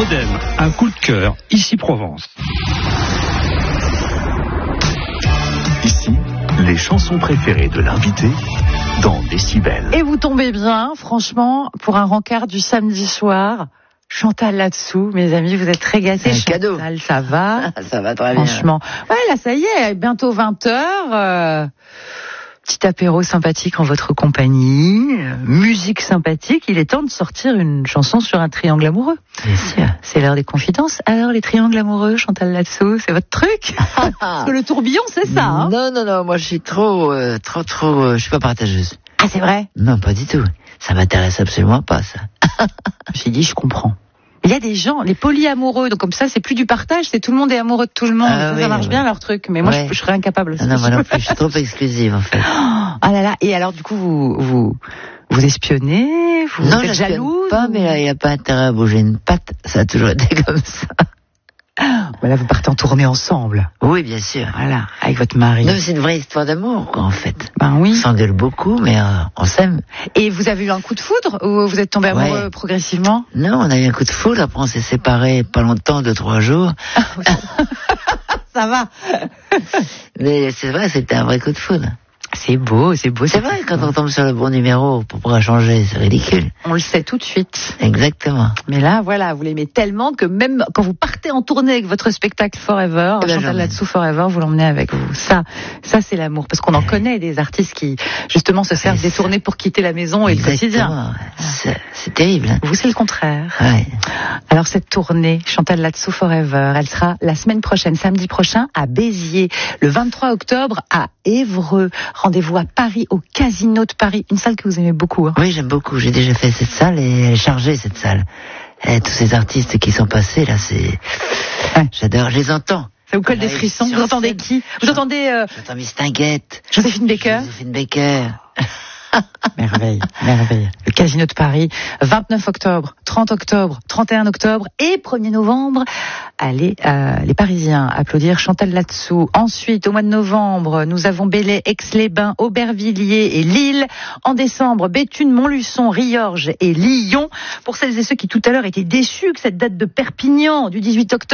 Modem, un coup de cœur, ici Provence. Ici, les chansons préférées de l'invité dans Décibel. Et vous tombez bien, franchement, pour un rencard du samedi soir. Chantal là-dessous, mes amis, vous êtes très gâtés. Un cadeau. Chantal, ça va? Ça va très bien. Franchement. Ouais, là, ça y est, bientôt 20h. Petit apéro sympathique en votre compagnie. Musique sympathique. Il est temps de sortir une chanson sur un triangle amoureux. Bien sûr. C'est l'heure des confidences. Alors, les triangles amoureux, Chantal là-dessous, c'est votre truc? Parce que le tourbillon, c'est ça, hein? Non, moi je suis trop, je suis pas partageuse. Ah, c'est vrai? Non, pas du tout. Ça m'intéresse absolument pas, ça. J'ai dit, je comprends. Il y a des gens, les polyamoureux, donc comme ça, c'est plus du partage, c'est tout le monde est amoureux de tout le monde. Ah, ça marche bien leur truc, mais moi, je serais incapable. Non, moi non plus, je suis trop exclusive, en fait. Ah là là, et alors, du coup, vous espionnez, vous êtes jalouse? Pas, mais là, il n'y a pas intérêt à bouger une patte. Ça a toujours été comme ça. Voilà, vous partez en tournée ensemble. Oui, bien sûr. Voilà, avec votre mari. Non, mais c'est une vraie histoire d'amour, quoi, en fait. Ben oui. On s'engueule beaucoup, mais on s'aime. Et vous avez eu un coup de foudre ou vous êtes tombé amoureux progressivement? Non, on a eu un coup de foudre, après on s'est séparés pas longtemps, 2-3 jours. Ça va. Mais c'est vrai, c'était un vrai coup de foudre. C'est beau. C'est vrai, quand on tombe sur le bon numéro pour pouvoir changer, c'est ridicule. On le sait tout de suite. Exactement. Mais là, voilà, vous l'aimez tellement que même quand vous partez en tournée avec votre spectacle Forever, Chantal là-dessous Forever, vous l'emmenez avec vous. Ça c'est l'amour. Parce qu'on en connaît des artistes qui, justement, se servent des tournées pour quitter la maison et le quotidien. C'est terrible. Hein. Vous, c'est le contraire. Ouais. Alors, cette tournée, Chantal là-dessous Forever, elle sera la semaine prochaine, samedi prochain, à Béziers. Le 23 octobre, à Évreux. Rendez-vous à Paris, au Casino de Paris. Une salle que vous aimez beaucoup. Hein. Oui, j'aime beaucoup. J'ai déjà fait cette salle et elle est chargée, cette salle. Et tous ces artistes qui sont passés, là, j'adore, je les entends. Ça vous colle des frissons. Vous entendez qui? Vous entendez... J'entends Miss Tinguette. Joséphine Baker. Merveille. Le Casino de Paris, 29 octobre, 30 octobre, 31 octobre et 1er novembre. Allez, les Parisiens, applaudir Chantal là-dessous. Ensuite, au mois de novembre, nous avons Belley, Aix-les-Bains, Aubervilliers et Lille. En décembre, Béthune, Montluçon, Riorges et Lyon. Pour celles et ceux qui tout à l'heure étaient déçus que cette date de Perpignan du 18 octobre